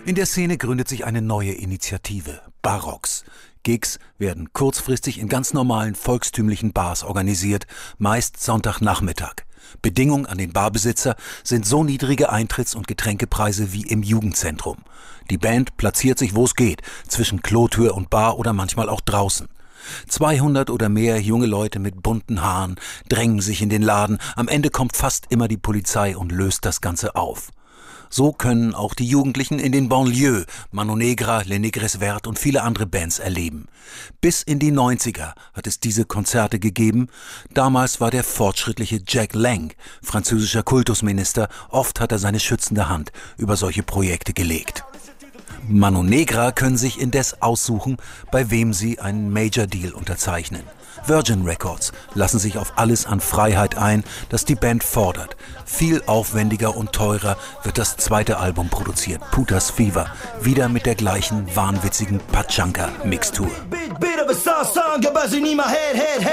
In der Szene gründet sich eine neue Initiative, Barrocks. Gigs werden kurzfristig in ganz normalen volkstümlichen Bars organisiert, meist Sonntagnachmittag. Bedingung an den Barbesitzer sind so niedrige Eintritts- und Getränkepreise wie im Jugendzentrum. Die Band platziert sich, wo es geht, zwischen Klotür und Bar oder manchmal auch draußen. 200 oder mehr junge Leute mit bunten Haaren drängen sich in den Laden. Am Ende kommt fast immer die Polizei und löst das Ganze auf. So können auch die Jugendlichen in den Banlieues Mano Negra, Les Négresses Vertes und viele andere Bands erleben. Bis in die 90er hat es diese Konzerte gegeben. Damals war der fortschrittliche Jack Lang, französischer Kultusminister. Oft hat er seine schützende Hand über solche Projekte gelegt. Mano Negra können sich indes aussuchen, bei wem sie einen Major Deal unterzeichnen. Virgin Records lassen sich auf alles an Freiheit ein, das die Band fordert. Viel aufwendiger und teurer wird das zweite Album produziert, Putas Fever, wieder mit der gleichen wahnwitzigen Pachanka-Mixtur.